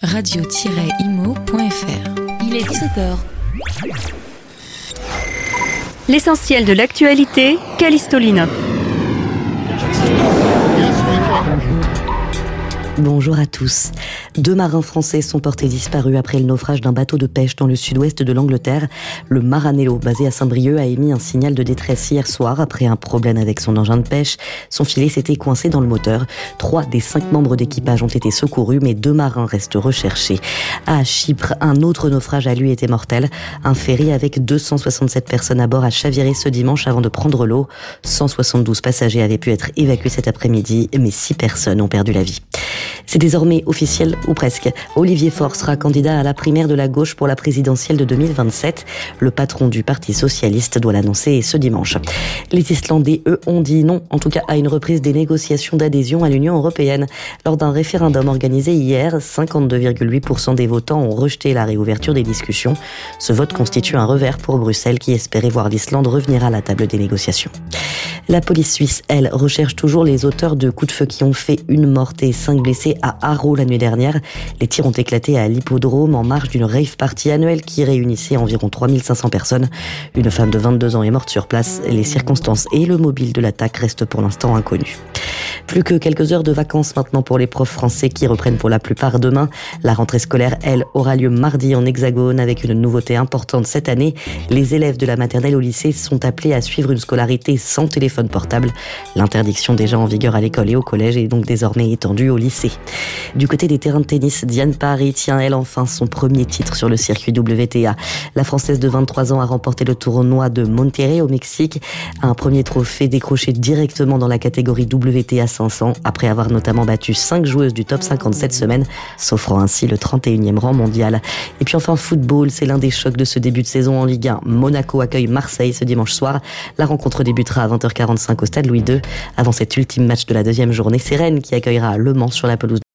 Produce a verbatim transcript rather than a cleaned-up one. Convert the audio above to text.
radio tiret imo point f r. Il est dix-sept heures. L'essentiel de l'actualité, Callisto Linov. Bonjour à tous. Deux marins français sont portés disparus après le naufrage d'un bateau de pêche dans le sud-ouest de l'Angleterre. Le Maranello, basé à Saint-Brieuc, a émis un signal de détresse hier soir après un problème avec son engin de pêche. Son filet s'était coincé dans le moteur. Trois des cinq membres d'équipage ont été secourus, mais deux marins restent recherchés. À Chypre, un autre naufrage a lui été mortel. Un ferry avec deux cent soixante-sept personnes à bord a chaviré ce dimanche avant de prendre l'eau. cent soixante-douze passagers avaient pu être évacués cet après-midi, mais six personnes ont perdu la vie. C'est désormais officiel, ou presque. Olivier Faure sera candidat à la primaire de la gauche pour la présidentielle de deux mille vingt-sept. Le patron du Parti socialiste doit l'annoncer ce dimanche. Les Islandais, eux, ont dit non, en tout cas à une reprise des négociations d'adhésion à l'Union européenne. Lors d'un référendum organisé hier, cinquante-deux virgule huit pour cent des votants ont rejeté la réouverture des discussions. Ce vote constitue un revers pour Bruxelles qui espérait voir l'Islande revenir à la table des négociations. La police suisse, elle, recherche toujours les auteurs de coups de feu qui ont fait une morte et cinq blessés à Haro la nuit dernière. Les tirs ont éclaté à l'hippodrome en marge d'une rave party annuelle qui réunissait environ trois mille cinq cents personnes. Une femme de vingt-deux ans est morte sur place. Les circonstances et le mobile de l'attaque restent pour l'instant inconnus. Plus que quelques heures de vacances maintenant pour les profs français qui reprennent pour la plupart demain. La rentrée scolaire, elle, aura lieu mardi en Hexagone avec une nouveauté importante cette année. Les élèves de la maternelle au lycée sont appelés à suivre une scolarité sans téléphone portable. L'interdiction déjà en vigueur à l'école et au collège est donc désormais étendue au lycée. Du côté des terrains de tennis, Diane Parry tient elle enfin son premier titre sur le circuit W T A. La Française de vingt-trois ans a remporté le tournoi de Monterrey au Mexique. Un premier trophée décroché directement dans la catégorie W T A cinq cents après avoir notamment battu cinq joueuses du top cinquante cette semaine, s'offrant ainsi le trente et unième rang mondial. Et puis enfin football, c'est l'un des chocs de ce début de saison en Ligue un. Monaco accueille Marseille ce dimanche soir. La rencontre débutera à vingt heures quarante-cinq au stade Louis deux. Avant cet ultime match de la deuxième journée, c'est Rennes qui accueillera Le Mans sur la pelouse